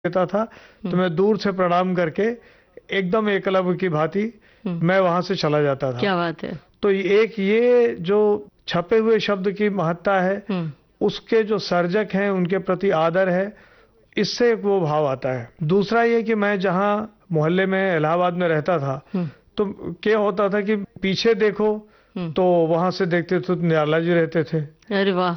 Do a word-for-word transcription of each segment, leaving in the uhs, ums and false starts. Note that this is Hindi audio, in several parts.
देता था तो मैं दूर से प्रणाम करके एकदम एकलव्य की भांति मैं वहां से चला जाता था। क्या बात है। तो एक ये जो छपे हुए शब्द की महत्ता है, उसके जो सर्जक हैं उनके प्रति आदर है, इससे वो भाव आता है। दूसरा ये कि मैं जहाँ मोहल्ले में इलाहाबाद में रहता था तो क्या होता था कि पीछे देखो तो वहां से देखते थे तो निराला जी रहते थे, अरे वाह।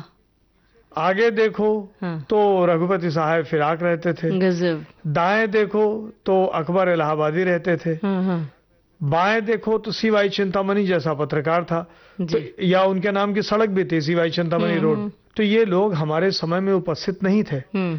आगे देखो हाँ। तो रघुपति साहब फिराक रहते थे, गजब। दाएं देखो तो अकबर इलाहाबादी रहते थे, हाँ हाँ। बाएं देखो तो सीवाई चिंतामणि जैसा पत्रकार था तो, या उनके नाम की सड़क भी थी सीवाई चिंतामणि रोड। तो ये लोग हमारे समय में उपस्थित नहीं थे,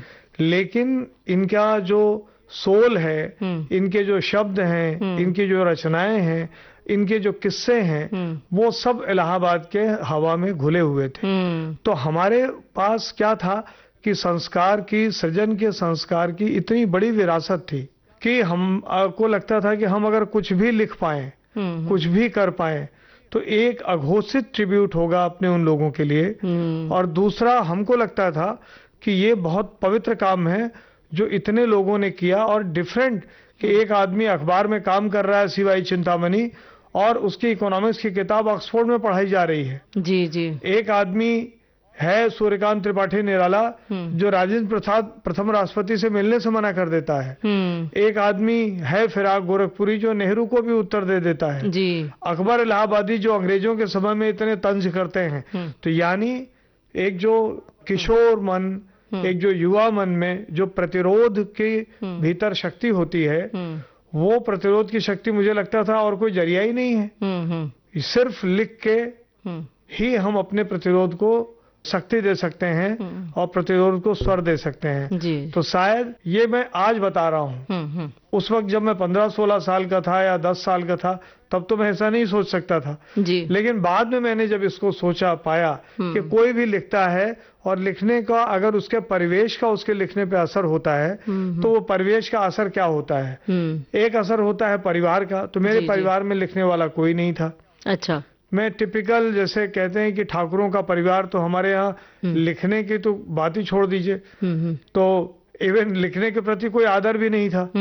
लेकिन इनका जो सोल है, इनके जो शब्द हैं, इनकी जो रचनाएं हैं, इनके जो किस्से हैं, वो सब इलाहाबाद के हवा में घुले हुए थे। तो हमारे पास क्या था कि संस्कार की, सृजन के संस्कार की इतनी बड़ी विरासत थी कि हम को लगता था कि हम अगर कुछ भी लिख पाए, कुछ भी कर पाए तो एक अघोषित ट्रिब्यूट होगा अपने उन लोगों के लिए। और दूसरा हमको लगता था कि ये बहुत पवित्र काम है जो इतने लोगों ने किया, और डिफरेंट कि एक आदमी अखबार में काम कर रहा है सीवाई चिंतामणि और उसकी इकोनॉमिक्स की किताब ऑक्सफोर्ड में पढ़ाई जा रही है। जी जी। एक आदमी है सूर्यकांत त्रिपाठी निराला जो राजेंद्र प्रसाद प्रथम राष्ट्रपति से मिलने से मना कर देता है। एक आदमी है फिराक गोरखपुरी जो नेहरू को भी उत्तर दे देता है जी। अकबर इलाहाबादी जो अंग्रेजों के समय में इतने तंज करते हैं। तो यानी एक जो किशोर मन, एक जो युवा मन में जो प्रतिरोध के भीतर शक्ति होती है, वो प्रतिरोध की शक्ति मुझे लगता था और कोई जरिया ही नहीं है। सिर्फ लिख के ही हम अपने प्रतिरोध को शक्ति दे सकते हैं और प्रतिरोध को स्वर दे सकते हैं जी। तो शायद ये मैं आज बता रहा हूँ, उस वक्त जब मैं पंद्रह सोलह साल का था या दस साल का था तब तो मैं ऐसा नहीं सोच सकता था जी। लेकिन बाद में मैंने जब इसको सोचा पाया कि कोई भी लिखता है और लिखने का अगर उसके परिवेश का उसके लिखने पे असर होता है तो वो परिवेश का असर क्या होता है। एक असर होता है परिवार का, तो मेरे परिवार में लिखने वाला कोई नहीं था। अच्छा। मैं टिपिकल जैसे कहते हैं कि ठाकुरों का परिवार, तो हमारे यहाँ लिखने की तो बात ही छोड़ दीजिए, तो इवन लिखने के प्रति कोई आदर भी नहीं था,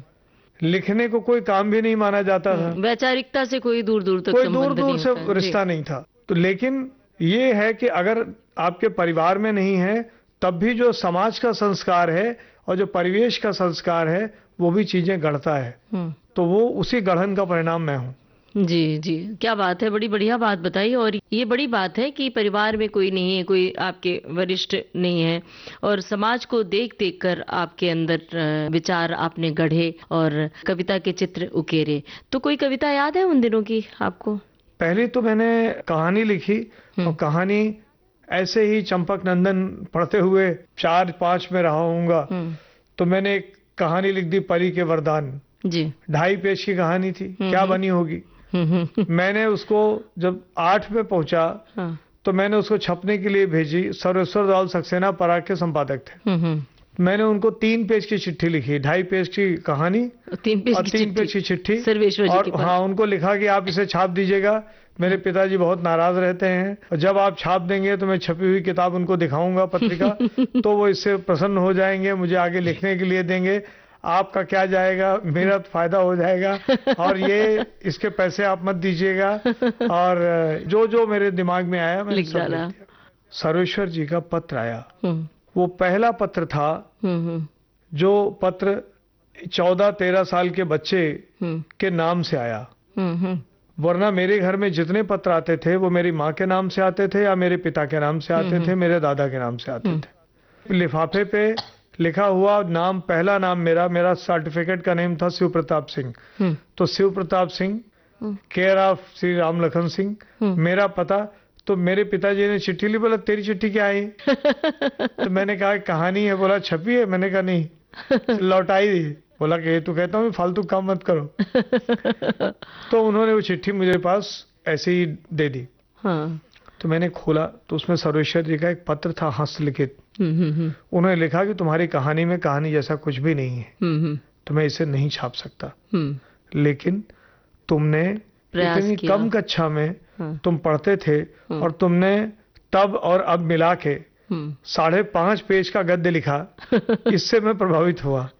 लिखने को कोई काम भी नहीं माना जाता था, वैचारिकता से कोई दूर दूर तक कोई दूर दूर से रिश्ता नहीं था। तो लेकिन ये है कि अगर आपके परिवार में नहीं है तब भी जो समाज का संस्कार है और जो परिवेश का संस्कार है वो भी चीजें गढ़ता है, तो वो उसी गढ़न का परिणाम मैं हूँ। जी जी, क्या बात है, बड़ी बढ़िया बात बताई। और ये बड़ी बात है कि परिवार में कोई नहीं है, कोई आपके वरिष्ठ नहीं है, और समाज को देख देख कर आपके अंदर विचार आपने गढ़े और कविता के चित्र उकेरे। तो कोई कविता याद है उन दिनों की आपको? पहले तो मैंने कहानी लिखी और कहानी ऐसे ही चंपक नंदन पढ़ते हुए चार पांच में रहा हूँगा, तो मैंने एक कहानी लिख दी परी के वरदान जी। ढाई पेज की कहानी थी, क्या बनी होगी। मैंने उसको जब आठ में पहुंचा तो मैंने उसको छपने के लिए भेजी। सर्वेश्वर दाल सक्सेना पराग के संपादक थे। मैंने उनको तीन पेज की चिट्ठी लिखी, ढाई पेज की कहानी तीन पेज और तीन पेज की चिट्ठी, सर्वेश्वर जी और हाँ उनको लिखा कि आप इसे छाप दीजिएगा। मेरे पिताजी बहुत नाराज रहते हैं और जब आप छाप देंगे तो मैं छपी हुई किताब उनको दिखाऊंगा पत्रिका, तो वो इससे प्रसन्न हो जाएंगे, मुझे आगे लिखने के लिए देंगे। आपका क्या जाएगा, मेरा फायदा हो जाएगा, और ये इसके पैसे आप मत दीजिएगा। और जो जो मेरे दिमाग में आया मैंने सब लिख दिया। सर्वेश्वर जी का पत्र आया, वो पहला पत्र था जो पत्र चौदह तेरह साल के बच्चे के नाम से आया। वरना मेरे घर में जितने पत्र आते थे वो मेरी माँ के नाम से आते थे या मेरे पिता के नाम से आते थे, मेरे दादा के नाम से आते थे। लिफाफे पे लिखा हुआ नाम, पहला नाम मेरा मेरा सर्टिफिकेट का नेम था शिव प्रताप सिंह, तो शिव प्रताप सिंह केयर ऑफ श्री राम लखन सिंह मेरा पता। तो मेरे पिताजी ने चिट्ठी ली, बोला तेरी चिट्ठी क्या आई? तो मैंने कहा कहानी है। बोला छपी है? मैंने कहा नहीं, लौटाई दी। बोला कि तू कहता हूँ फालतू काम मत करो। तो उन्होंने वो चिट्ठी मुझे पास ऐसे ही दे दी। हाँ। तो मैंने खोला तो उसमें सर्वेश्वर जी का एक पत्र था हस्तलिखित। उन्होंने लिखा कि तुम्हारी कहानी में कहानी जैसा कुछ भी नहीं है, तो मैं इसे नहीं छाप सकता, लेकिन तुमने इतनी कम कक्षा में तुम पढ़ते थे और तुमने तब और अब मिला के साढ़े पांच पेज का गद्य लिखा, इससे मैं प्रभावित हुआ।